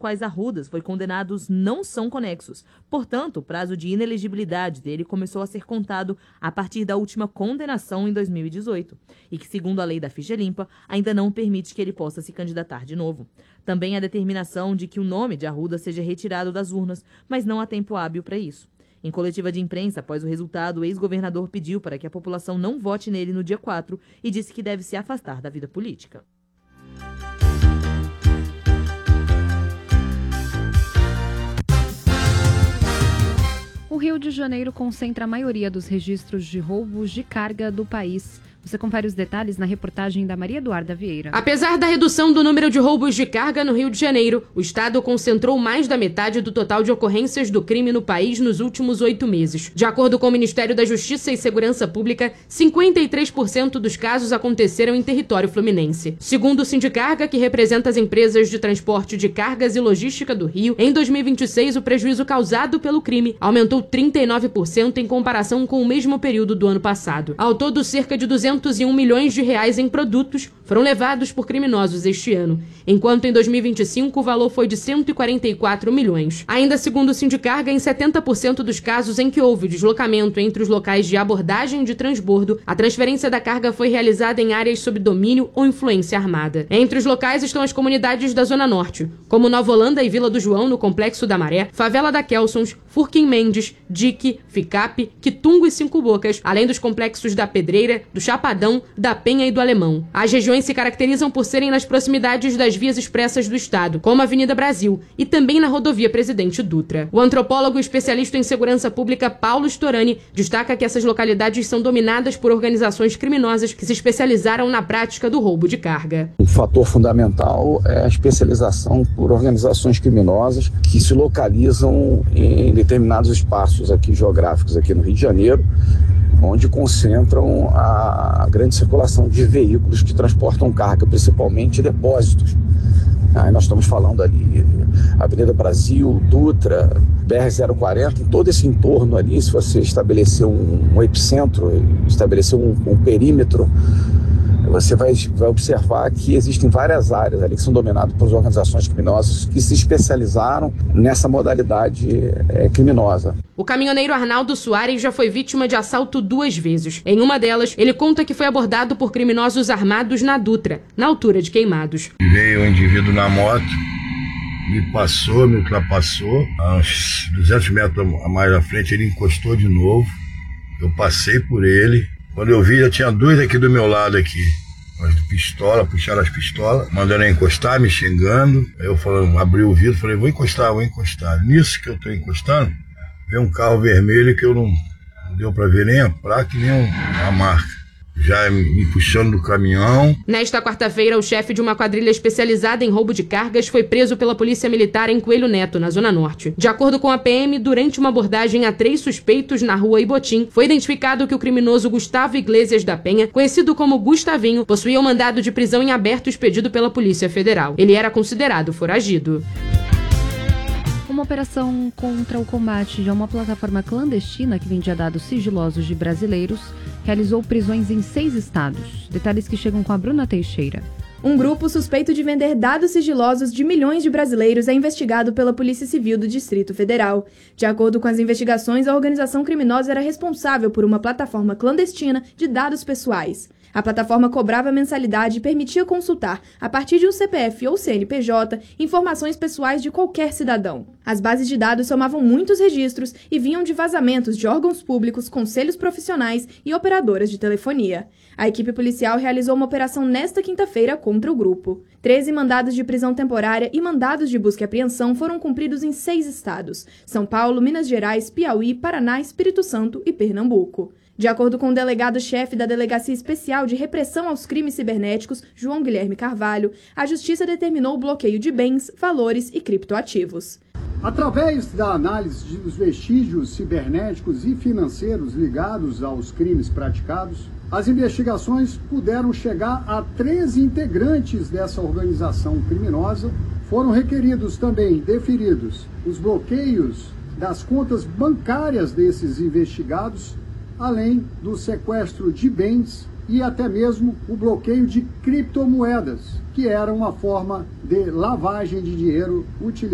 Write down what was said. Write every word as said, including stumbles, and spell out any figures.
quais Arrudas foi condenado não são conexos. Portanto, o prazo de inelegibilidade dele começou a ser contado a partir da última condenação em dois mil e dezoito, e que, segundo a lei da ficha limpa, ainda não permite que ele possa se candidatar de novo. Também a determinação de que o nome de Arruda seja retirado das urnas, mas não há tempo hábil para isso. Em coletiva de imprensa, após o resultado, o ex-governador pediu para que a população não vote nele no dia quatro e disse que deve se afastar da vida política. O Rio de Janeiro concentra a maioria dos registros de roubos de carga do país. Você confere os detalhes na reportagem da Maria Eduarda Vieira. Apesar da redução do número de roubos de carga no Rio de Janeiro, o estado concentrou mais da metade do total de ocorrências do crime no país nos últimos oito meses. De acordo com o Ministério da Justiça e Segurança Pública, cinquenta e três por cento dos casos aconteceram em território fluminense. Segundo o Sindicarga, que representa as empresas de transporte de cargas e logística do Rio, em dois mil e vinte e seis o prejuízo causado pelo crime aumentou trinta e nove por cento em comparação com o mesmo período do ano passado. Ao todo, cerca de duzentos e um milhões de reais em produtos foram levados por criminosos este ano, enquanto em dois mil e vinte e cinco o valor foi de cento e quarenta e quatro milhões. Ainda segundo o Sindicarga, em setenta por cento dos casos em que houve deslocamento entre os locais de abordagem de transbordo, a transferência da carga foi realizada em áreas sob domínio ou influência armada. Entre os locais estão as comunidades da Zona Norte, como Nova Holanda e Vila do João, no Complexo da Maré, Favela da Kelsons, Furquim Mendes, Dique, Ficap, Quitungo e Cinco Bocas, além dos complexos da Pedreira, do Chapadão, da Penha e do Alemão. As regiões se caracterizam por serem nas proximidades das vias expressas do estado, como a Avenida Brasil, e também na rodovia Presidente Dutra. O antropólogo e especialista em segurança pública Paulo Storani destaca que essas localidades são dominadas por organizações criminosas que se especializaram na prática do roubo de carga. Um fator fundamental é a especialização por organizações criminosas que se localizam em determinados espaços aqui geográficos aqui no Rio de Janeiro, onde concentram a grande circulação de veículos que transportam carga, principalmente depósitos. Aí nós estamos falando ali, Avenida Brasil, Dutra, B R zero quarenta, em todo esse entorno ali, se você estabelecer um, um epicentro, estabelecer um, um perímetro, você vai, vai observar que existem várias áreas ali que são dominadas por organizações criminosas que se especializaram nessa modalidade é, criminosa. O caminhoneiro Arnaldo Soares já foi vítima de assalto duas vezes. Em uma delas, ele conta que foi abordado por criminosos armados na Dutra, na altura de Queimados. Veio um indivíduo na moto, me passou, me ultrapassou, a uns duzentos metros a mais à frente ele encostou de novo, eu passei por ele. Quando eu vi, já tinha dois aqui do meu lado aqui, com as pistolas, puxaram as pistolas, mandando eu encostar, me xingando. Aí eu falando, abri o vidro, falei, vou encostar, vou encostar. Nisso que eu tô encostando, veio um carro vermelho que eu não, não deu pra ver nem a placa nem a marca. Já me puxando do caminhão. Nesta quarta-feira, o chefe de uma quadrilha especializada em roubo de cargas foi preso pela Polícia Militar em Coelho Neto, na Zona Norte. De acordo com a P M, durante uma abordagem a três suspeitos na rua Ibotim, foi identificado que o criminoso Gustavo Iglesias da Penha, conhecido como Gustavinho, possuía um mandado de prisão em aberto expedido pela Polícia Federal. Ele era considerado foragido. Uma operação contra o combate de uma plataforma clandestina que vendia dados sigilosos de brasileiros realizou prisões em seis estados. Detalhes que chegam com a Bruna Teixeira. Um grupo suspeito de vender dados sigilosos de milhões de brasileiros é investigado pela Polícia Civil do Distrito Federal. De acordo com as investigações, a organização criminosa era responsável por uma plataforma clandestina de dados pessoais. A plataforma cobrava mensalidade e permitia consultar, a partir de um C P F ou C N P J, informações pessoais de qualquer cidadão. As bases de dados somavam muitos registros e vinham de vazamentos de órgãos públicos, conselhos profissionais e operadoras de telefonia. A equipe policial realizou uma operação nesta quinta-feira contra o grupo. Treze mandados de prisão temporária e mandados de busca e apreensão foram cumpridos em seis estados: São Paulo, Minas Gerais, Piauí, Paraná, Espírito Santo e Pernambuco. De acordo com o delegado-chefe da Delegacia Especial de Repressão aos Crimes Cibernéticos, João Guilherme Carvalho, a Justiça determinou o bloqueio de bens, valores e criptoativos. Através da análise dos vestígios cibernéticos e financeiros ligados aos crimes praticados, as investigações puderam chegar a treze integrantes dessa organização criminosa. Foram requeridos também, deferidos, os bloqueios das contas bancárias desses investigados, além do sequestro de bens e até mesmo o bloqueio de criptomoedas, que era uma forma de lavagem de dinheiro utilizada